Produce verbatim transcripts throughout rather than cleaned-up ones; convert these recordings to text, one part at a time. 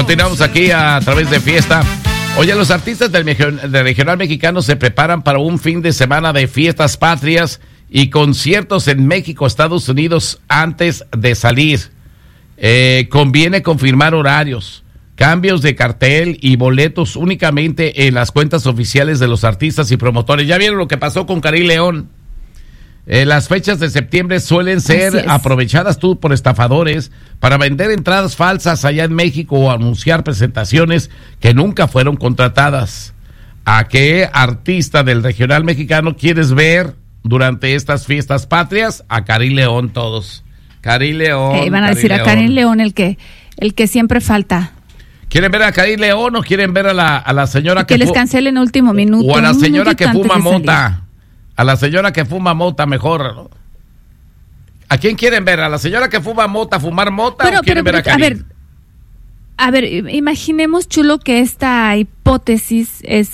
Continuamos aquí a través de Fiesta. Oye, los artistas del, del regional mexicano se preparan para un fin de semana de fiestas patrias y conciertos en México, Estados Unidos antes de salir. Eh, conviene confirmar horarios, cambios de cartel y boletos únicamente en las cuentas oficiales de los artistas y promotores. ¿Ya vieron lo que pasó con Karim León? Eh, las fechas de septiembre suelen ser aprovechadas tú por estafadores para vender entradas falsas allá en México o anunciar presentaciones que nunca fueron contratadas. ¿A qué artista del regional mexicano quieres ver durante estas fiestas patrias? A Karim León todos. Karim León. Eh, van a Karim decir León. a Karim León el que, el que siempre falta. ¿Quieren ver a Karim León o quieren ver a la, a la señora que, que les fu- cancelen en último minuto? O a la señora que fuma mota. A la señora que fuma mota mejor. ¿A quién quieren ver? ¿A la señora que fuma mota, fumar mota? Pero, ¿O quieren pero, ver a Karim? A ver, a ver, imaginemos, Chulo, que esta hipótesis es,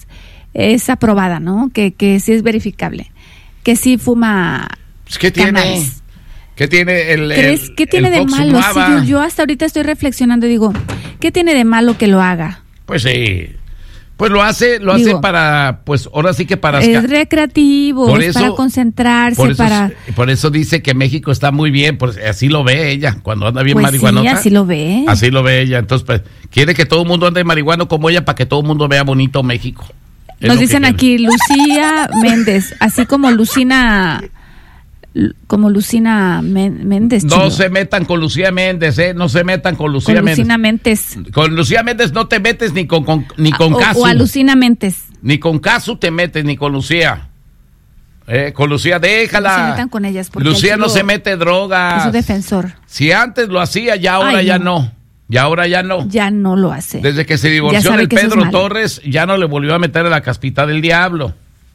es aprobada, ¿no? Que, que sí es verificable. Que sí fuma Pues, ¿qué tiene? cannabis. ¿Qué tiene el, ¿Crees, el ¿Qué tiene el de Fox malo? Sí, fumaba? yo, yo hasta ahorita estoy reflexionando y digo, ¿qué tiene de malo que lo haga? Pues sí. Pues lo hace, lo Digo, hace para, pues ahora sí que para... Es recreativo, Por es eso- para concentrarse, Por eso, para... por eso dice que México está muy bien, pues así lo ve ella, cuando anda bien Pues marihuanota. sí, así lo ve. Así lo ve ella, entonces pues, quiere que todo el mundo ande marihuano como ella para que todo el mundo vea bonito México. Es Nos lo que dicen quiere. aquí Lucía Méndez, así como Lucina, como Lucina Men- Méndez. No Chulo. se metan con Lucía Méndez, ¿eh? No se metan con Lucía Con Méndez. Lucina Méndez. Con Lucía Méndez no te metes ni con, con- ni con o, Casu. o a Lucina Méndez. Ni con Casu te metes, ni con Lucía. Eh, con Lucía, déjala. No se metan con ellas porque Lucía el no Chulo se mete drogas. Es su defensor. Si antes lo hacía, ya ahora Ay, ya no. no. Ya ahora ya no. Ya no lo hace. Desde que se Ya divorció sabe del que eso es Pedro malo. Torres, ya no le volvió a meter a la caspita del diablo.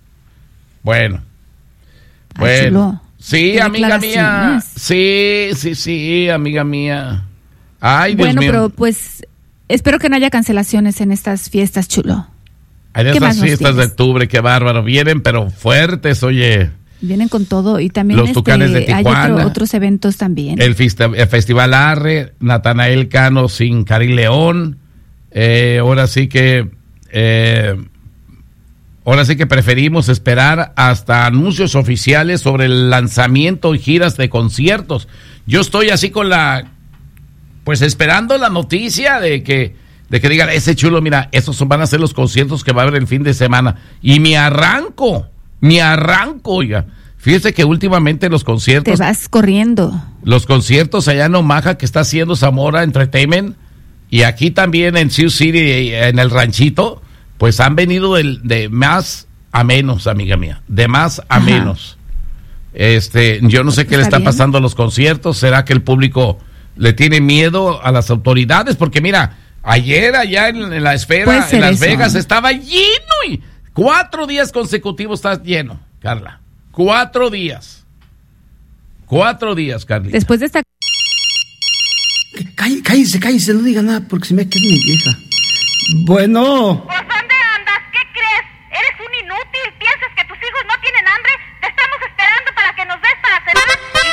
Bueno. Ay, Bueno. Chulo, Sí, qué amiga mía. declaraciones. Sí, sí, sí, amiga mía. Ay, Dios Bueno, mío. pero pues espero que no haya cancelaciones en estas fiestas, Chulo. En ¿qué estas más nos fiestas de tienes? octubre, qué bárbaro. Vienen, pero fuertes, oye. Vienen con todo y también Los este, Tucanes de hay Tijuana. otro- otros eventos también. El, fista- el Festival Arre, Natanael Cano sin Karim León. Eh, ahora sí que... eh, ahora sí que preferimos esperar hasta anuncios oficiales sobre el lanzamiento y giras de conciertos. Yo estoy así con la... Pues esperando la noticia de que... De que digan, ese Chulo, mira, esos son- van a ser los conciertos que va a haber el fin de semana. Y me arranco, me arranco, oiga. Fíjese que últimamente los Te conciertos... vas corriendo. Los conciertos allá en Omaha que está haciendo Zamora Entertainment y aquí también en Sioux City, en el ranchito, pues han venido de, de más a menos, amiga mía, de más a Ajá. menos. Este, yo no sé qué le Está está bien. pasando a los conciertos. ¿Será que el público le tiene miedo a las autoridades? Porque mira, ayer allá en, en la esfera, Puede ser en Las eso. Vegas, estaba lleno y cuatro días consecutivos está lleno, Carla. Cuatro días. Cuatro días, Carlita. Después de esta Cállese, cállese, cállese, no diga nada porque se me que es mi vieja. Bueno.